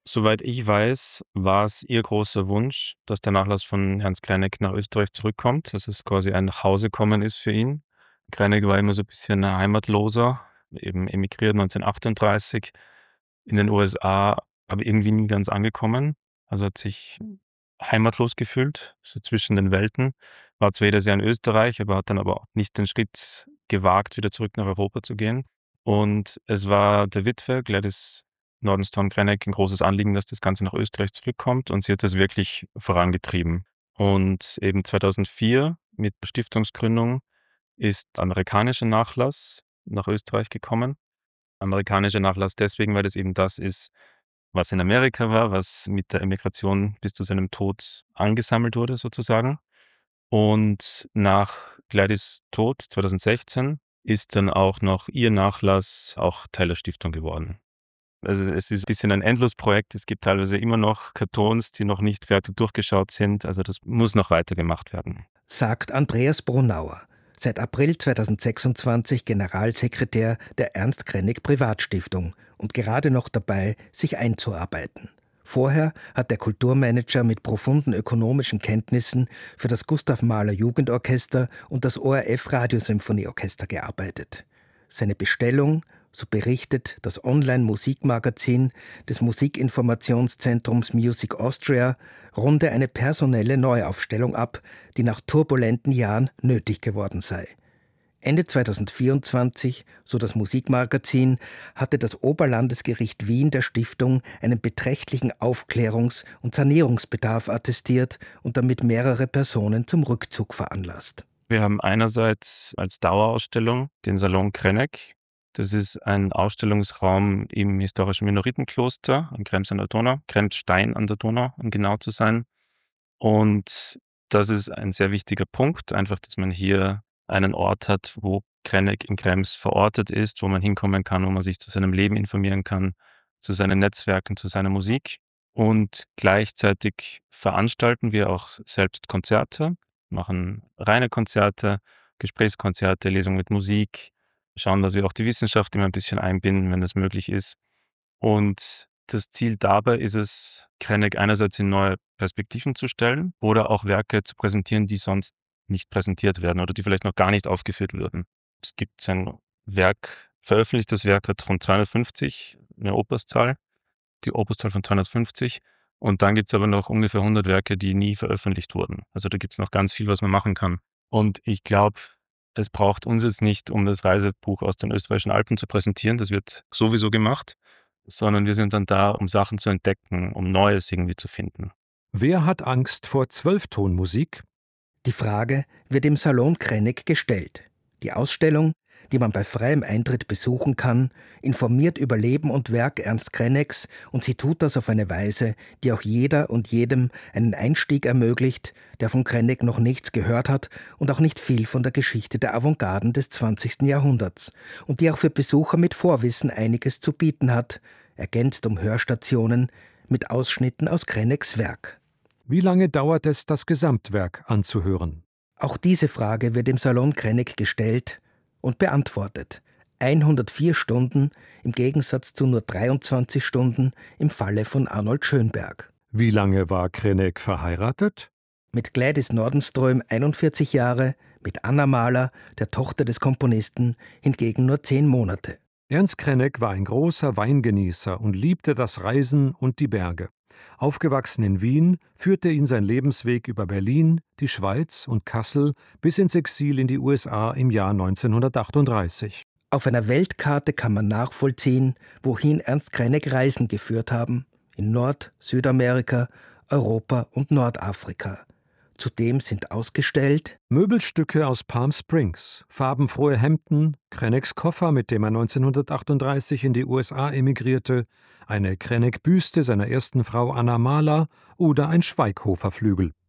Soweit ich weiß, war es ihr großer Wunsch, dass der Nachlass von Ernst Krenek nach Österreich zurückkommt, dass es quasi ein Nachhausekommen ist für ihn. Krenek war immer so 'n bisschen 'n Heimatloser, eben emigriert 1938 in den USA, aber irgendwie nie ganz angekommen. Also, hat sich heimatlos gefühlt, so zwischen den Welten. War zwar jedes Jahr in Österreich, aber hat dann aber auch nicht den Schritt gewagt, wieder zurück nach Europa zu gehen. Und es war der Witwe Gladys Nordenstone-Krenek 'n großes Anliegen, dass das Ganze nach Österreich zurückkommt, und sie hat das wirklich vorangetrieben. Und eben 2004 mit der Stiftungsgründung ist amerikanischer Nachlass nach Österreich gekommen. Amerikanischer Nachlass deswegen, weil das eben das ist, was in Amerika war, was mit der Emigration bis zu seinem Tod angesammelt wurde sozusagen. Und nach Gladys Tod 2016 ist dann auch noch ihr Nachlass auch Teil der Stiftung geworden. Also, es ist ein bisschen ein Endlosprojekt. Es gibt teilweise immer noch Kartons, die noch nicht fertig durchgeschaut sind. Also, das muss noch weitergemacht werden. Sagt Andreas Brunauer, seit April 2026 Generalsekretär der Ernst Krenek Privatstiftung und gerade noch dabei, sich einzuarbeiten. Vorher hat der Kulturmanager mit profunden ökonomischen Kenntnissen für das Gustav Mahler Jugendorchester und das ORF Radiosymphonieorchester gearbeitet. Seine Bestellung, so berichtet das Online-Musikmagazin des Musikinformationszentrums Music Austria, runde eine personelle Neuaufstellung ab, die nach turbulenten Jahren nötig geworden sei. Ende 2024, so das Musikmagazin, hatte das Oberlandesgericht Wien der Stiftung einen beträchtlichen Aufklärungs- und Sanierungsbedarf attestiert und damit mehrere Personen zum Rückzug veranlasst. Wir haben einerseits als Dauerausstellung den Salon Krenek. Das ist ein Ausstellungsraum im historischen Minoritenkloster in Krems an der Donau, Kremsstein an der Donau, um genau zu sein. Und das ist ein sehr wichtiger Punkt, einfach, dass man hier einen Ort hat, wo Krenek in Krems verortet ist, wo man hinkommen kann, wo man sich zu seinem Leben informieren kann, zu seinen Netzwerken, zu seiner Musik. Und gleichzeitig veranstalten wir auch selbst Konzerte, machen reine Konzerte, Gesprächskonzerte, Lesungen mit Musik, schauen, dass wir auch die Wissenschaft immer ein bisschen einbinden, wenn das möglich ist. Und das Ziel dabei ist es, Krenek einerseits in neue Perspektiven zu stellen oder auch Werke zu präsentieren, die sonst nicht präsentiert werden oder die vielleicht noch gar nicht aufgeführt würden. Es gibt sein Werk, veröffentlichtes Werk hat rund 250, eine Opuszahl, die Opuszahl von 250. Und dann gibt's aber noch ungefähr 100 Werke, die nie veröffentlicht wurden. Also da gibt's noch ganz viel, was man machen kann. Und ich glaube, es braucht uns jetzt nicht, um das Reisebuch aus den österreichischen Alpen zu präsentieren, das wird sowieso gemacht, sondern wir sind dann da, um Sachen zu entdecken, um Neues irgendwie zu finden. Wer hat Angst vor Zwölftonmusik? Die Frage wird im Salon Krenek gestellt. Die Ausstellung, die man bei freiem Eintritt besuchen kann, informiert über Leben und Werk Ernst Kreneks, und sie tut das auf eine Weise, die auch jeder und jedem einen Einstieg ermöglicht, der von Krenek noch nichts gehört hat und auch nicht viel von der Geschichte der Avantgarden des 20. Jahrhunderts und die auch für Besucher mit Vorwissen einiges zu bieten hat, ergänzt um Hörstationen mit Ausschnitten aus Kreneks Werk. Wie lange dauert es, das Gesamtwerk anzuhören? Auch diese Frage wird im Salon Krenek gestellt und beantwortet. 104 Stunden im Gegensatz zu nur 23 Stunden im Falle von Arnold Schönberg. Wie lange war Krenek verheiratet? Mit Gladys Nordenström 41 Jahre, mit Anna Mahler, der Tochter des Komponisten, hingegen nur 10 Monate. Ernst Krenek war ein großer Weingenießer und liebte das Reisen und die Berge. Aufgewachsen in Wien, führte ihn sein Lebensweg über Berlin, die Schweiz und Kassel bis ins Exil in die USA im Jahr 1938. Auf einer Weltkarte kann man nachvollziehen, wohin Ernst Krenek Reisen geführt haben. In Nord-, Südamerika, Europa und Nordafrika. Zudem sind ausgestellt Möbelstücke aus Palm Springs, farbenfrohe Hemden, Kreneks Koffer, mit dem er 1938 in die USA emigrierte, eine Krenek-Büste seiner ersten Frau Anna Mahler oder ein Schweighofer-Flügel.